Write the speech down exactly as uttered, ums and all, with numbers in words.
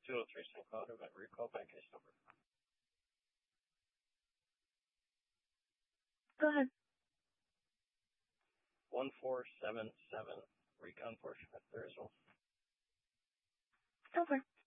two oh three Saint Cloud event recall by case number. Go ahead. one four seven seven, recon portion at there as well. Over.